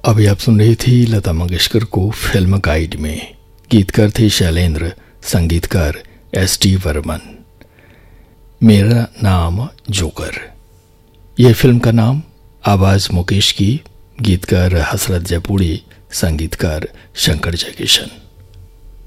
अभी आप सुन रही थी लता मंगेशकर को फिल्म गाइड में। गीतकार थे शैलेंद्र, संगीतकार एस.डी. बर्मन। मेरा नाम जोकर, यह फिल्म का नाम। आवाज़ मुकेश की, गीतकार हसरत जयपुरी, संगीतकार शंकर जयकिशन।